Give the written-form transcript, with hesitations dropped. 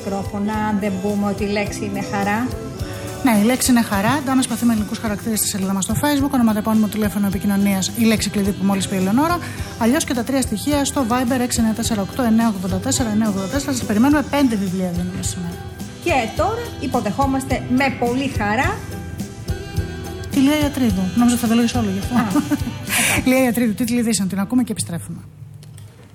μικρόφωνα, αν δεν πούμε ότι η λέξη είναι χαρά. Ναι, η λέξη είναι χαρά. Ντάνα Σπαθή με ελληνικούς χαρακτήρες στη σελίδα μας στο Facebook. Ονοματεπώνυμο τηλέφωνο επικοινωνίας, η λέξη κλειδί που μόλις πει η Ελεονόρα. Αλλιώς και τα 3 στοιχεία στο Viber 6948-984-984. Σας περιμένουμε. 5 βιβλία δίνουμε σήμερα. Και τώρα υποδεχόμαστε με πολύ χαρά τη Λία Ιατρίδου. Νόμιζα ότι θα το λέγεις όλο γι' αυτό. Λία Ιατρίδου, τίτλοι ειδήσεων. Την ακούμε και επιστρέφουμε.